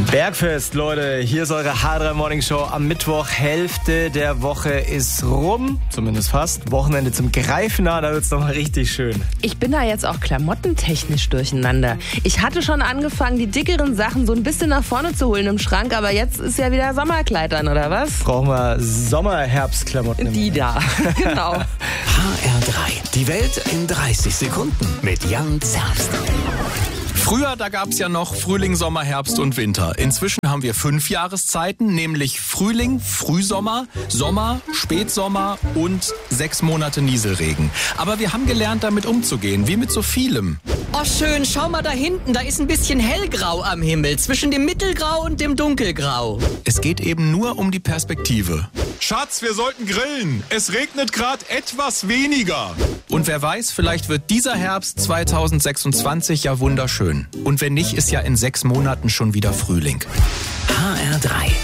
Bergfest, Leute, hier ist eure H3 Morning Show am Mittwoch. Hälfte der Woche ist rum, zumindest fast. Wochenende zum Greifen nah, da wird's nochmal richtig schön. Ich bin da jetzt auch klamottentechnisch durcheinander. Ich hatte schon angefangen, die dickeren Sachen so ein bisschen nach vorne zu holen im Schrank, aber jetzt ist ja wieder Sommerkleid an, oder was? Brauchen wir Sommer-Herbstklamotten. Die da, genau. HR3, die Welt in 30 Sekunden mit Jan Zerbst. Früher, da gab es ja noch Frühling, Sommer, Herbst und Winter. Inzwischen haben wir 5 Jahreszeiten, nämlich Frühling, Frühsommer, Sommer, Spätsommer und 6 Monate Nieselregen. Aber wir haben gelernt, damit umzugehen, wie mit so vielem. Oh schön, schau mal da hinten, da ist ein bisschen hellgrau am Himmel, zwischen dem Mittelgrau und dem Dunkelgrau. Es geht eben nur um die Perspektive. Schatz, wir sollten grillen. Es regnet gerade etwas weniger. Und wer weiß, vielleicht wird dieser Herbst 2026 ja wunderschön. Und wenn nicht, ist ja in 6 Monaten schon wieder Frühling. HR3,